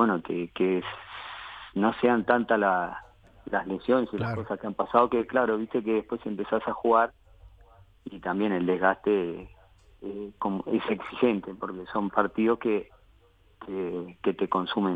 bueno, no sean tantas las lesiones y las Claro. cosas que han pasado, que claro, viste que después empezás a jugar y también el desgaste es exigente, porque son partidos que te consumen